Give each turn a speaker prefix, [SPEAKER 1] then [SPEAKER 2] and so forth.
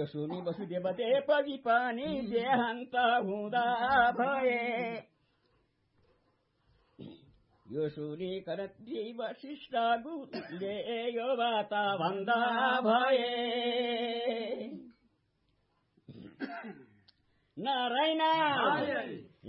[SPEAKER 1] यो सुनि वसुदेव देवकी पनि देहान्त हुँदा भए यो सुनि करती वशिष्ठ गुरुले यो बात भन्दा भए नारायण